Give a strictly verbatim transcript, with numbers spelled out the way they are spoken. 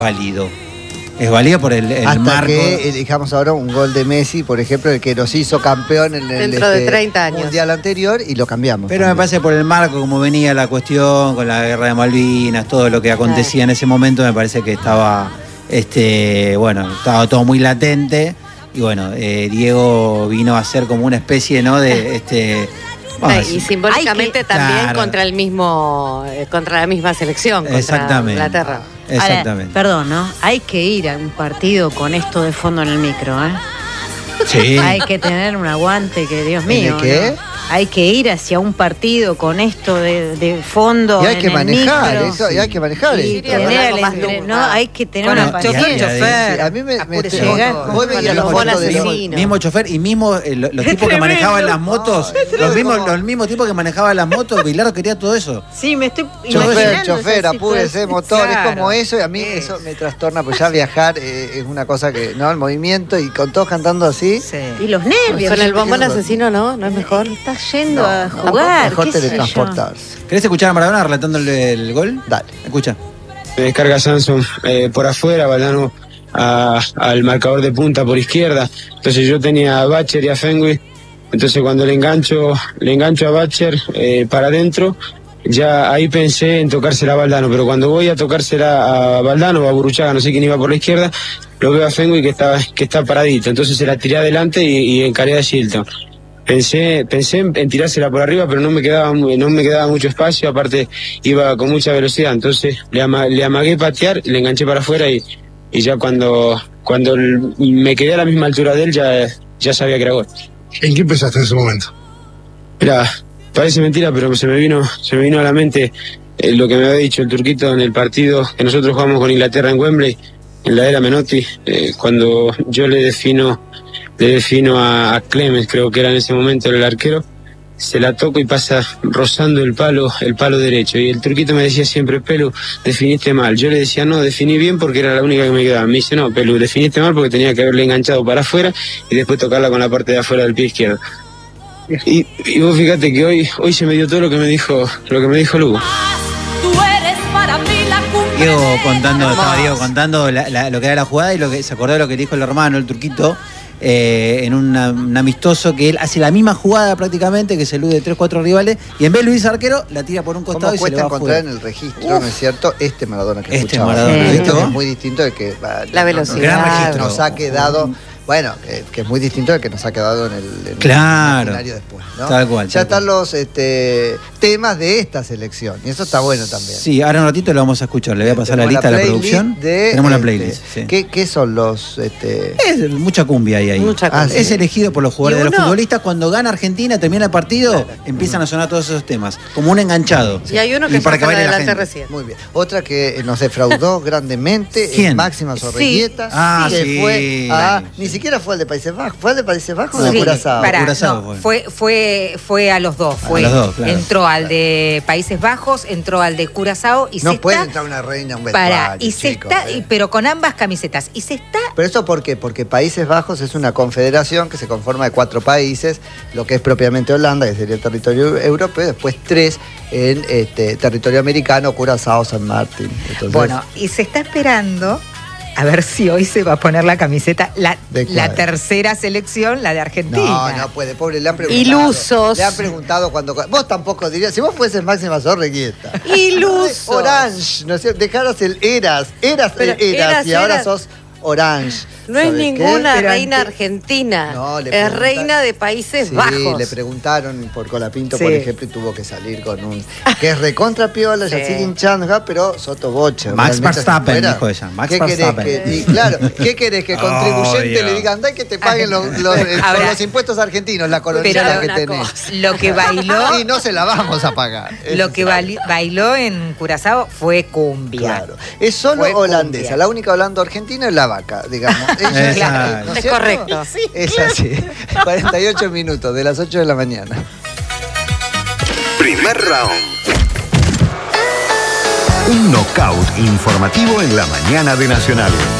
válido. Es válido por el, el Hasta marco. que elijamos ahora un gol de Messi, por ejemplo, el que nos hizo campeón en el Dentro de treinta años. mundial anterior, y lo cambiamos. Pero también. me parece por el marco, como venía la cuestión con la guerra de Malvinas, todo lo que acontecía en ese momento, me parece que estaba, este, bueno, estaba todo muy latente. Y bueno, eh, Diego vino a ser como una especie, ¿no? De este. Vamos, Sí, y simbólicamente que, también claro. contra el mismo, eh, contra la misma selección, contra Exactamente. Inglaterra. Exactamente. Ahora, perdón, ¿no? Hay que ir a un partido con esto de fondo en el micro, ¿eh? Sí. Hay que tener un aguante que, Dios mío. ¿De qué? ¿no? Hay que ir hacia un partido con esto de, de fondo. Y hay en que el manejar micro. eso, y hay que manejar Y esto. tener algo el más entre- lúdico. no, hay que tener Bueno, una y- paciencia. y- Sí, a mí me, me Apure, te- llegar vos con- veías con la el foto gol de asesino. Mismo chofer y mismo eh, lo- los tipos que manejaban las motos, No, los mismos, como- los mismos tipos que manejaban las motos, Bilardo quería todo eso. Sí, me estoy Chofer, imaginando chofer, esa apúrese, situación. motor, Claro. es como eso, y a mí eso me trastorna, pues ya viajar eh, es una cosa que, ¿no? El movimiento, y con todos cantando así. Y los nervios. Con el bombón quiero- asesino, ¿no? ¿No es mejor? Está yendo No, a no, jugar. mejor qué sé yo. teletransportarse. ¿Querés escuchar a Maradona relatándole el gol? Dale. Escucha. Me descarga Samson eh, por afuera, Valdano a- al marcador de punta por izquierda. Entonces yo tenía a Bacher y a Fenwick. Entonces cuando le engancho, le engancho a Bacher eh, para adentro, ya ahí pensé en tocársela a Valdano. Pero cuando voy a tocársela a Valdano o a Burruchaga, no sé quién iba por la izquierda, lo veo a Fenwick que está, que está paradito. Entonces se la tiré adelante y, y encaré a Shilton. Pensé, pensé en, en tirársela por arriba, pero no me quedaba mu- no me quedaba mucho espacio, aparte iba con mucha velocidad, entonces le, ama- le amagué patear, le enganché para afuera y, y ya cuando, cuando el- me quedé a la misma altura de él ya, ya sabía que era gol. ¿En qué pensaste en ese momento? Mira, parece mentira, pero se me vino, se me vino a la mente eh, lo que me había dicho el turquito en el partido que nosotros jugamos con Inglaterra en Wembley, en la era Menotti, eh, cuando yo le defino le defino a, a Clemens, creo que era en ese momento el arquero, se la toco y pasa rozando el palo, el palo derecho. Y el turquito me decía siempre, Pelu, definiste mal. Yo le decía, no, definí bien porque era la única que me quedaba. Me dice, no, Pelu, definiste mal porque tenía que haberle enganchado para afuera y después tocarla con la parte de afuera del pie izquierdo. Y, y vos fíjate que hoy, hoy se me dio todo lo que me dijo, lo que me dijo Lugo. Diego contando, estaba Diego contando la- la- lo que era la jugada y lo que se acordó de lo que dijo el hermano, el turquito, eh, en una- un amistoso, que él hace la misma jugada prácticamente, que se elude tres, cuatro rivales, y en vez de Luis Arquero, la tira por un costado ¿Cómo y se le cuesta va encontrar afuera. en el registro, no es cierto? Este Maradona que Este escuchaba. Maradona, ¿viste Es vos? muy distinto del que va- La no- velocidad. no- Gran registro. nos ha quedado. Bueno, que, que es muy distinto del que nos ha quedado en el, en Claro. el imaginario después, ¿no? Tal cual, Ya tal están los este, temas de esta selección, y eso está bueno también. Sí, ahora un ratito lo vamos a escuchar, le voy a pasar la Tenemos lista de la playlist producción. de, Tenemos la este, playlist, sí. ¿qué, qué son los...? Este, Es mucha cumbia ahí. ahí. Mucha Ah, cumbia. sí. Es elegido por los jugadores, Y de los uno- futbolistas. Cuando gana Argentina, termina el partido, empiezan a sonar todos esos temas, como un enganchado. Y hay uno que Y para ya que está baile la adelante gente. recién. Muy bien. Otra que nos defraudó grandemente es ¿Quién? Máxima Zorrilleta, Ah, que sí. fue a, ni siquiera fue al de Países Bajos, fue al de Países Bajos o de Sí, Curazao. pará, Curazao no, fue. fue, fue, fue a los dos. A Fue, los dos, claro. Entró al de Países Bajos, entró al de Curazao y No se puede está. entrar una reina a un Pará, vestuario, y se chicos, está, eh. y- pero con ambas camisetas. Y se está. ¿Pero eso por qué? Porque Países Bajos es una confederación que se conforma de cuatro países, lo que es propiamente Holanda, que sería el territorio europeo, y después tres en este, territorio americano, Curazao, San Martín. Entonces, Bueno, y se está esperando a ver si hoy se va a poner la camiseta, la, ¿De cuál? la tercera selección, la de Argentina. no, no puede, pobre, le han preguntado. Ilusos. Le han preguntado cuando... Vos tampoco dirías, si vos fueses Máxima Zorrilleta. Ilusos. Orange, ¿no es cierto? Dejaras el eras, eras Pero el eras, eras, y ahora eras. sos Orange. No es ¿Sabes qué? ninguna Pero reina ante- argentina. No, le es preguntan- reina de Países Sí, Bajos. le preguntaron por Colapinto, Sí. por ejemplo, y tuvo que salir con un... Que es recontra piola, ya Sí. sigue hinchando, ja, pero Soto Boche. Max realmente Verstappen, afuera. dijo ella, Max ¿Qué querés Verstappen. que, y claro, ¿qué querés que el contribuyente Obvio. le diga? Andá y que te paguen los, los, eh, con Ahora- los impuestos argentinos, la Pero coronilla que una tenés. cosa. Lo que bailó, Y no se la vamos a pagar. lo Eso que sí. bali- bailó en Curazao fue cumbia. Claro. Es solo Fue holandesa. cumbia. La única holando-argentina es la vaca, digamos. Ella Exacto. ¿no Es cierto? correcto. Es así. cuarenta y ocho minutos, de las ocho de la mañana. Primer round. Un knockout informativo en la mañana de Nacional.